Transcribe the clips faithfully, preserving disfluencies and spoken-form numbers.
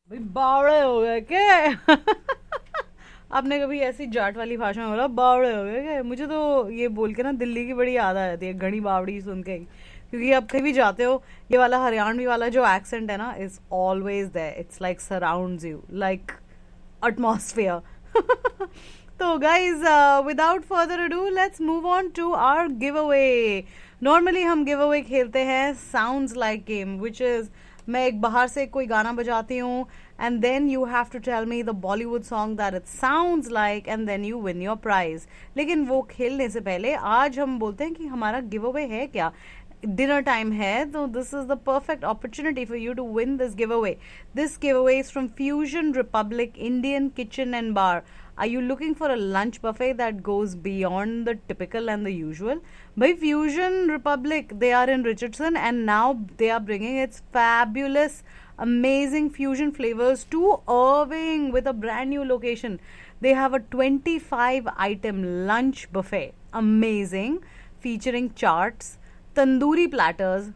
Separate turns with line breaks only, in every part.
भाई बावड़े हो गए क्या? आपने कभी ऐसी जाट वाली भाषा में बोला बावड़े हो गए क्या? मुझे तो ये बोल के ना दिल्ली की बड़ी याद आ जाती है, घड़ी बावड़ी सुन के ही। क्योंकि अब कहीं भी जाते हो, ये वाला हरियाणवी वाला जो एक्सेंट है ना is always there, it's like surrounds you like atmosphere. तो guys, without further ado let's move on to our give away. Normally हम गिव अवे खेलते हैं sounds like game, which is मैं एक बाहर से कोई गाना बजाती हूँ and then you have to tell me the Bollywood song that it sounds like and then you win your prize. लेकिन वो खेलने से पहले आज हम बोलते हैं कि हमारा गिव अवे है क्या। डिनर टाइम है तो this is the perfect opportunity for you to win this give away. This give away is from fusion Republic Indian kitchen and bar. Are you looking for a lunch buffet that goes beyond the typical and the usual? By Fusion Republic, they are in Richardson and now they are bringing its fabulous, amazing fusion flavors to Irving with a brand new location. They have a twenty-five item lunch buffet. Amazing, featuring charts, tandoori platters,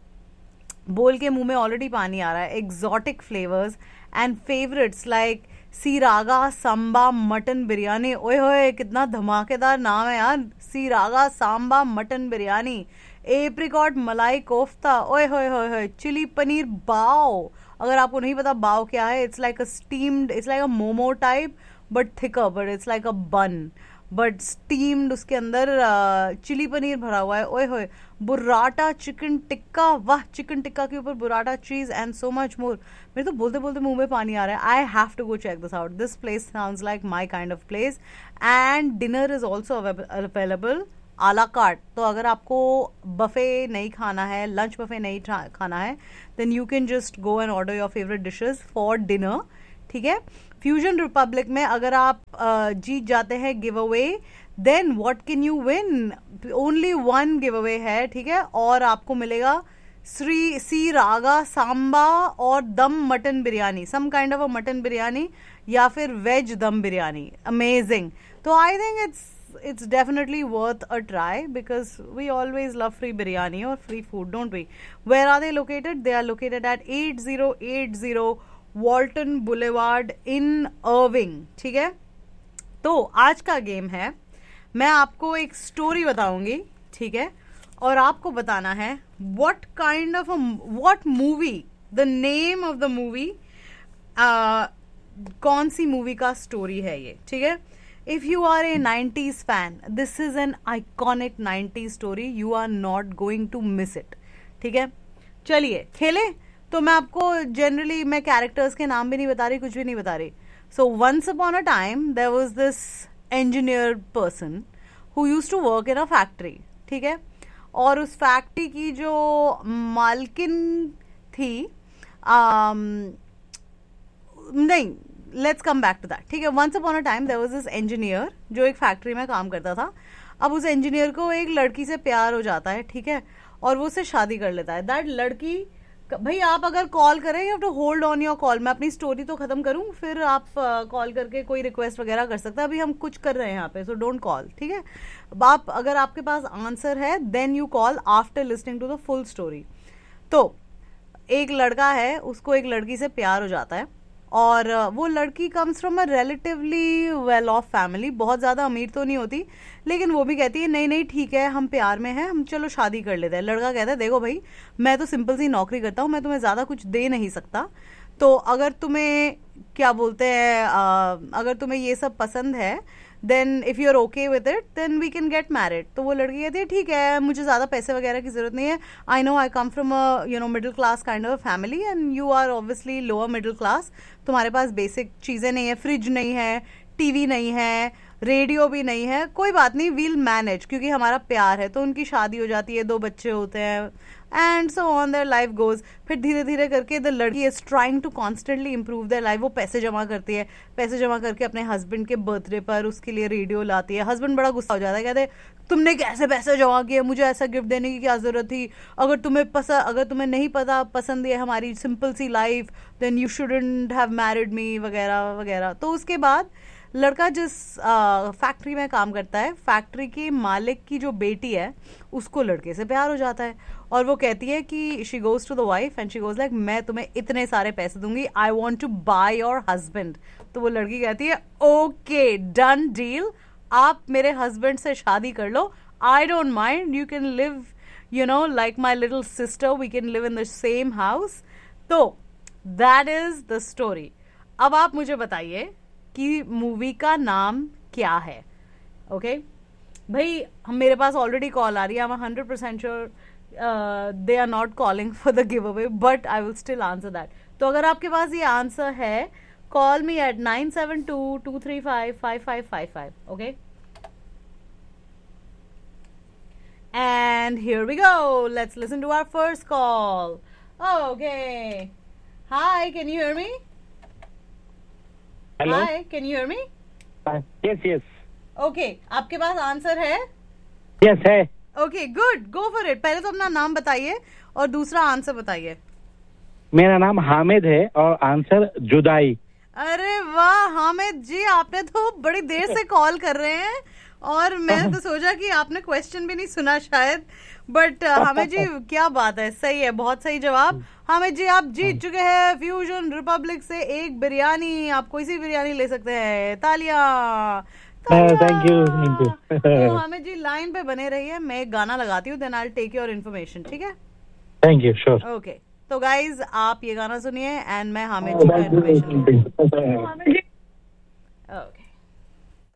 बोल के मुंह में already पानी आ रहा है, exotic flavours and favourites like सीरागा Samba mutton biryani. ओए होए कितना धमाकेदार नाम है यार, सीरागा सांबा मटन बिरयानी। एप्रिकॉट मलाई कोफ्ता, ओए होए होए होए, चिली पनीर बाव। अगर आपको नहीं पता बाव क्या है, it's like a steamed, it's like a momo type but thicker, but it's like अ बन बट स्टीम्ड। उसके अंदर चिली पनीर भरा हुआ है। ओए होए, बुर्राटा चिकन टिक्का, वाह, चिकन टिक्का के ऊपर बुर्राटा चीज एंड सो मच मोर। मेरे तो बोलते बोलते मुंह में पानी आ रहा है। I have to go check this out, this place sounds like my kind of place. And dinner is also available आला कार्ट। तो अगर आपको बफे नहीं खाना है, लंच बफे नहीं खाना है, then you can just go and order your favourite dishes for dinner. ठीक है, फ्यूजन रिपब्लिक में अगर आप uh, जीत जाते हैं give away, then what can you win? Only one give away है, ठीक है, और आपको मिलेगा श्री सी रागा सांबा और दम mutton biryani, some kind of a mutton biryani या फिर वेज दम बिरयानी। अमेजिंग। तो I think it's it's definitely worth a try because we always love free biryani or free food, don't we? Where are they located? They are located at eighty eighty Walton Boulevard in Irving. ठीक है, तो आज का game है, मैं आपको एक story बताऊंगी, ठीक है, और आपको बताना है what kind of a what movie, the name of the movie, uh, कौन सी मूवी का स्टोरी है ये, ठीक है। If you are a nineties fan, this is an iconic nineties story. You are not going to miss it. ठीक है, चलिए खेले। तो मैं आपको जनरली मैं कैरेक्टर्स के नाम भी नहीं बता रही, कुछ भी नहीं बता रही। So once upon a time there was this engineer person who used to work in a factory, ठीक है, और उस फैक्ट्री की जो मालकिन थी, um, नहीं, let's come back to that, ठीक है। Once upon a time there was this engineer जो एक फैक्ट्री में काम करता था। अब उस इंजीनियर को एक लड़की से प्यार हो जाता है, ठीक है, और वो उससे शादी कर लेता है। दैट लड़की, भाई आप अगर कॉल करें, you have to hold on your call. मैं अपनी स्टोरी तो खत्म करूं, फिर आप कॉल uh, करके कोई रिक्वेस्ट वगैरह कर सकते हैं। अभी हम कुछ कर रहे हैं यहाँ पे, सो डोंट कॉल, ठीक है। आप अगर आपके पास आंसर है then you call after listening to the full story. तो एक लड़का है, उसको एक लड़की से प्यार हो जाता है, और वो लड़की comes from a relatively well of family, बहुत ज़्यादा अमीर तो नहीं होती, लेकिन वो भी कहती है नहीं नहीं ठीक है, हम प्यार में हैं, हम चलो शादी कर लेते हैं। लड़का कहता है देखो भाई, मैं तो सिंपल सी नौकरी करता हूँ, मैं तुम्हें ज़्यादा कुछ दे नहीं सकता, तो अगर तुम्हें क्या बोलते हैं, अगर तुम्हें ये सब पसंद है, then if you are okay with it then we can get married. तो वो लड़की कहती है ठीक है, मुझे ज़्यादा पैसे वगैरह की जरूरत नहीं है, I know I come from a you know middle class kind of family and you are obviously lower middle class, तुम्हारे पास बेसिक चीज़ें नहीं है, फ्रिज नहीं है, टीवी नहीं है, रेडियो भी नहीं है, कोई बात नहीं, वील मैनेज, क्योंकि हमारा प्यार है। तो उनकी शादी हो जाती है, दो बच्चे होते हैं and so on their life goes. फिर धीरे धीरे करके द लड़की is trying to constantly improve their life. वो पैसे जमा करती है, पैसे जमा करके अपने हस्बैंड के बर्थडे पर उसके लिए रेडियो लाती है। हस्बैंड बड़ा गुस्सा हो जाता है, कहते तुमने कैसे पैसे जमा किए, मुझे ऐसा गिफ्ट देने की क्या जरूरत थी, अगर तुम्हें पसंद अगर तुम्हें नहीं पता पसंद है हमारी simple C life, then you shouldn't have married मी, वगैरह वगैरह। तो उसके बाद लड़का जिस फैक्ट्री में काम करता है, फैक्ट्री के मालिक की जो बेटी है उसको लड़के से प्यार हो जाता है, और वो कहती है कि she goes to the wife and she goes like मैं तुम्हें इतने सारे पैसे दूंगी, I want to by your husband. तो वो लड़की कहती है ओके डन डील, आप मेरे हस्बैंड से शादी कर लो, I don't mind, you can live you know like my little sister, we can live in the same house. तो दैट इज द स्टोरी। अब आप मुझे बताइए कि मूवी का नाम क्या है। Okay okay? भाई हम मेरे पास ऑलरेडी कॉल आ रही है, I am hundred percent sure they are not calling for the give away, but I will still answer that. तो अगर आपके पास ये आंसर है, call me at nine seven to to three five five five five five. Okay, and here we go, let's listen to our first call. Okay, hi, can you hear me?
Hello.
Hi, can you hear me?
Uh, yes, yes.
Okay, आपके पास answer है?
Yes है।
Okay, good, go for it. पहले तो अपना नाम बताइए और दूसरा आंसर बताइए।
मेरा नाम हामिद है और आंसर जुदाई।
अरे वाह हामिद जी, आपने तो बड़ी देर से कॉल कर रहे हैं और मैंने तो सोचा कि आपने क्वेश्चन भी नहीं सुना शायद, बट हामिद जी क्या बात है, सही है, बहुत सही जवाब। हामिद जी आप जीत चुके हैं फ्यूजन रिपब्लिक से एक बिरयानी, आप कोई सी बिरयानी ले सकते हैं। तालियां।
Thank you thank you.
तो हामिद जी लाइन पे बने रहिए, मैं एक गाना लगाती हूँ, then I will take your information, ठीक है?
Thank you, sure.
ओके, तो गाइज आप ये गाना सुनिए एंड मैं हामिद जी को इन्फॉर्मेशन। ओके।